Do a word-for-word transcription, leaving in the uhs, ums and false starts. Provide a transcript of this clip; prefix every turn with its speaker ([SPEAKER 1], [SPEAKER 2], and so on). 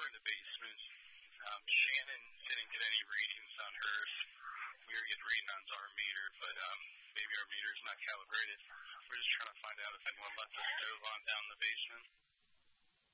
[SPEAKER 1] in the basement. Um, Shannon didn't get any readings on hers. We were getting readings on our meter, but um, maybe our meter's not calibrated. We're just trying to find out if anyone left the stove on down in the basement.